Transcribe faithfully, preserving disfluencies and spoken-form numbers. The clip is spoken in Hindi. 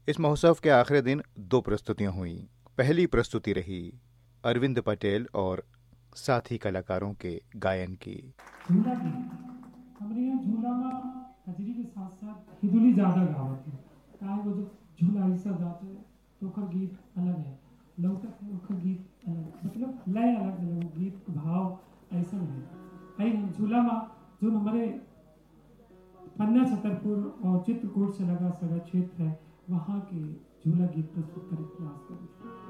इस महोत्सव के आखिरी दिन दो प्रस्तुतियां हुई। पहली प्रस्तुति रही अरविंद पटेल और साथी कलाकारों के गायन की। झूला की हमारे यहाँ झूला में कजरी के साथ साथ हिदुली ज्यादा गावत है। काहे वो जो झूला ऐसा गाते हैं तो ओकर गीत अलग है, लौटक है ओकर गीत अलग, मतलब लय अलग अलग, गीत भाव ऐसा है। आई झूला में जो हमारे पन्ना छतरपुर और चित्रकूट से लगा सगा क्षेत्र है, वहाँ के झूला गीत प्रस्तुत करने का प्रयास करें।